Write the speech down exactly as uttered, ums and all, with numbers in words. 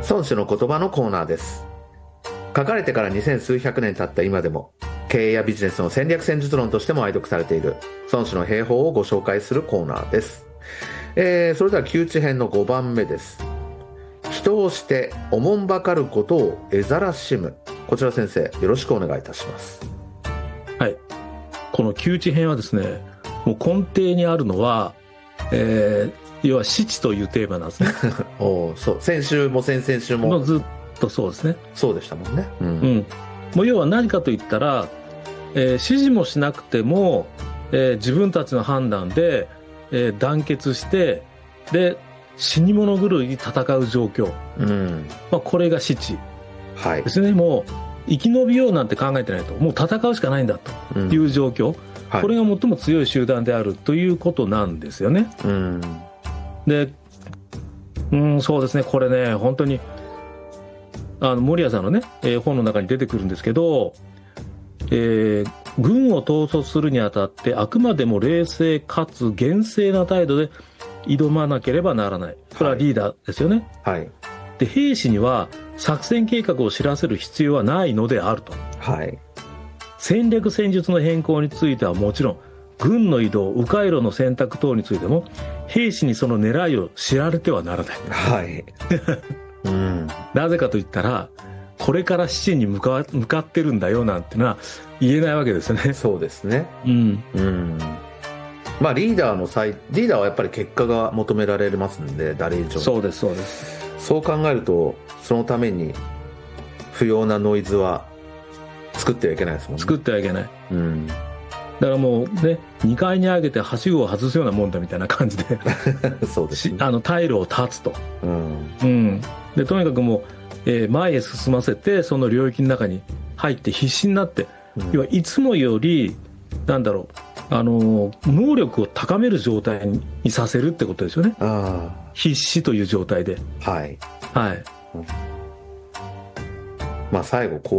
孫子の言葉のコーナーです。書かれてから二千数百年経った今でも、経営やビジネスの戦略戦術論としても愛読されている孫子の兵法をご紹介するコーナーです。えー、それでは窮地編のごばんめです。人をしておもんばかることを得ざらしむ。こちら先生、よろしくお願いいたします。 はい、この窮地編はですね、もう根底にあるのは、えー、要は死地というテーマなんですね。 おそう、先週も先々週もずっとそうですね。 そうでしたもんね。うん、うん、 もう要は何かといったら、えー、指示もしなくても、えー、自分たちの判断で、えー、団結してで死に物狂いに戦う状況、うんまあ、これが死地、はい、ですね。もう生き延びようなんて考えてないと、もう戦うしかないんだという状況、うんはい、これが最も強い集団であるということなんですよね。うん、で、うん、そうですね、これね本当にあの森谷さんのね、えー、本の中に出てくるんですけど、えー、軍を統率するにあたってあくまでも冷静かつ厳正な態度で挑まなければならない。これはリーダーですよね。はい、で兵士には作戦計画を知らせる必要はないのであると。はい、戦略戦術の変更についてはもちろん、軍の移動、迂回路の選択等についても兵士にその狙いを知られてはならない。はいうん、なぜかといったら、これから死地に向か、向かってるんだよなんてのは言えないわけですよね。 そうですね。うん。うん。まあリーダーの際、リーダーはやっぱり結果が求められますんで、誰以上に。 そうですそうです。 そう考えると、そのために不要なノイズは作ってはいけないですもんね。 作ってはいけない。うん。だからもうね、にかいに上げてはしごを外すようなもんだみたいな感じでそうですね。 あの退路を断つと。うん。うん。でとにかくもう。えー、前へ進ませて、その領域の中に入って必死になって、うん、要はいつもよりなんだろう、あのー、能力を高める状態にさせるってことですよね。あ必死という状態で。はい、はい、 うん、まあ最後